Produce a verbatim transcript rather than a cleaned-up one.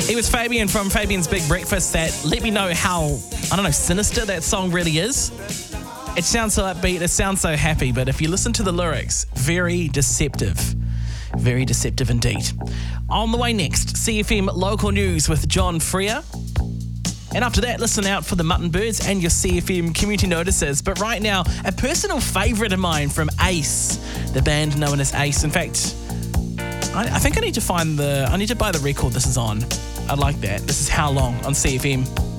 He was Fabian from Fabian's Big Breakfast. That let me know how, I don't know, sinister that song really is. It sounds so upbeat, it sounds so happy, but if you listen to the lyrics, very deceptive. Very deceptive indeed. On the way next, C F M Local News with John Freer. And after that, listen out for the Mutton Birds and your C F M community notices. But right now, a personal favourite of mine from Ace, the band known as Ace. In fact, I, I think I need to find the, I need to buy the record this is on. I like that. This is How Long on C F M.